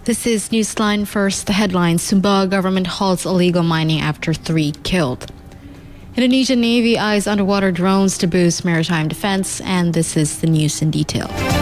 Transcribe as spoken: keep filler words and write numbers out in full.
This is Newsline. First, the headlines. Sumbawa government halts illegal mining after three killed. Indonesian Navy eyes underwater drones to boost maritime defense. And this is the news in detail.